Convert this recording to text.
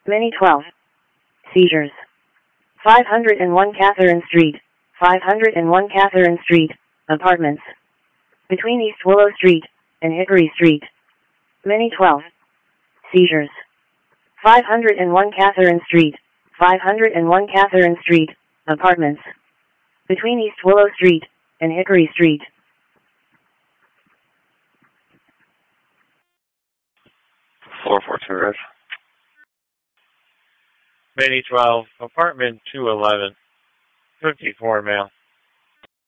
Many 12. Seizures. 501 Catherine Street. 501 Catherine Street. Apartments. Between East Willow Street and Hickory Street. Many 12. Seizures. 501 Catherine Street. 501 Catherine Street. Apartments. Between East Willow Street and Hickory Street. Floor 42, Red. Many 12, apartment 211, 54 male.